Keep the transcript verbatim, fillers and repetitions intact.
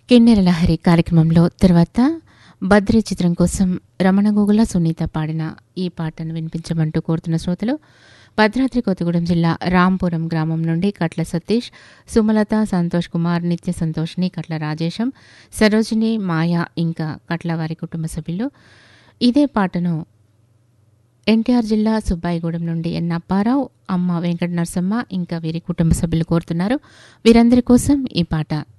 కిన్నెర లహరి కార్యక్రమంలో తర్వాత బద్రీ చిత్రం కోసం రమణగోగుల సునీత పాడిన ఈ పాటను వినిపించమంటూ కోరుతున్న శ్రోతలు భద్రాద్రి కొత్తగూడెం జిల్లా రాంపురం గ్రామం నుండి కట్ల సతీష్, సుమలత, సంతోష్ కుమార్, నిత్య సంతోష్ని, కట్ల రాజేశం, సరోజిని, మాయ ఇంకా కట్ల వారి కుటుంబ సభ్యులు. ఇదే పాటను ఎన్టీఆర్ జిల్లా సుబ్బాయిగూడెం నుండి ఎన్ అప్పారావు, అమ్మ వెంకట నరసమ్మ ఇంకా వీరి కుటుంబ సభ్యులు కోరుతున్నారు. వీరందరి కోసం ఈ పాట.